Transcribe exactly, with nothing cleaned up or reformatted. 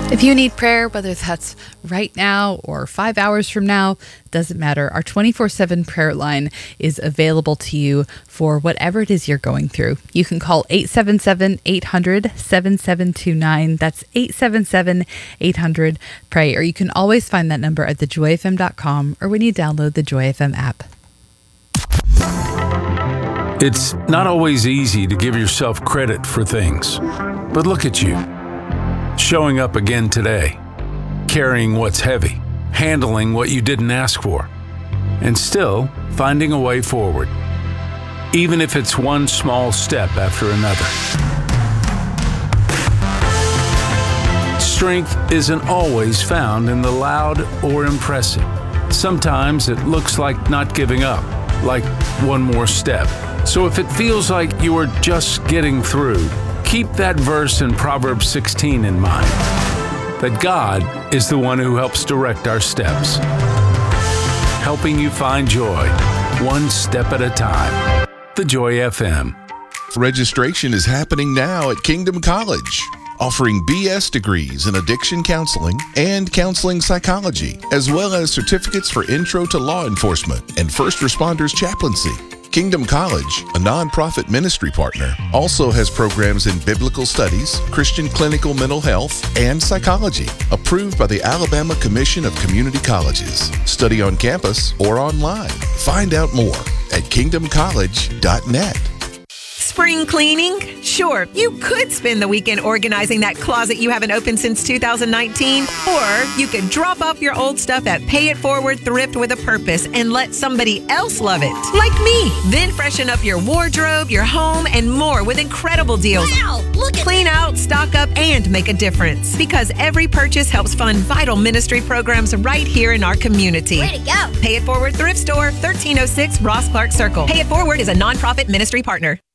If you need prayer, whether that's right now or five hours from now, doesn't matter. Our twenty-four seven prayer line is available to you for whatever it is you're going through. You can call eight seven seven, eight hundred, seven seven two nine. That's eight seven seven, eight hundred, pray. Or you can always find that number at the joy f m dot com or when you download the Joy F M app. It's not always easy to give yourself credit for things, but look at you. Showing up again today, carrying what's heavy, handling what you didn't ask for, and still finding a way forward, even if it's one small step after another. Strength isn't always found in the loud or impressive. Sometimes it looks like not giving up, like one more step. So if it feels like you are just getting through, keep that verse in Proverbs sixteen in mind, that God is the one who helps direct our steps, helping you find joy one step at a time. The Joy F M. Registration is happening now at Kingdom College, offering B S degrees in addiction counseling and counseling psychology, as well as certificates for intro to law enforcement and first responders chaplaincy. Kingdom College, a nonprofit ministry partner, also has programs in biblical studies, Christian clinical mental health, and psychology, approved by the Alabama Commission of Community Colleges. Study on campus or online. Find out more at kingdom college dot net. Spring cleaning? Sure, you could spend the weekend organizing that closet you haven't opened since two thousand nineteen. Or you could drop off your old stuff at Pay It Forward Thrift with a Purpose and let somebody else love it, like me. Then freshen up your wardrobe, your home, and more with incredible deals. Wow, look at Clean out, stock up, and make a difference. Because every purchase helps fund vital ministry programs right here in our community. Way to go. Pay It Forward Thrift Store, thirteen oh six Ross Clark Circle. Pay It Forward is a nonprofit ministry partner.